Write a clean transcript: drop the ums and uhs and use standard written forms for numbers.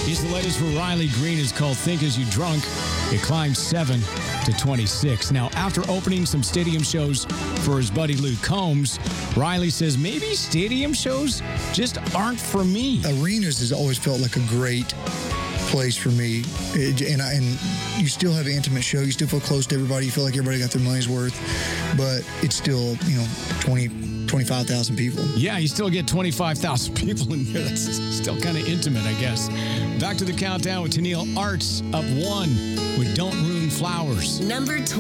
Here's the latest for Riley Green. It's called Think As You Drunk. It climbed 7 to 26. Now, after opening some stadium shows for his buddy Luke Combs, Riley says maybe stadium shows just aren't for me. Arenas has always felt like a great place for me. And you still have an intimate show. You still feel close to everybody. You feel like everybody got their money's worth. But it's still, 25,000 people. Yeah, you still get 25,000 people in there. That's still kind of intimate, I guess. Back to the countdown with Tennille Arts up 1 with Don't Ruin Flowers. Number 20.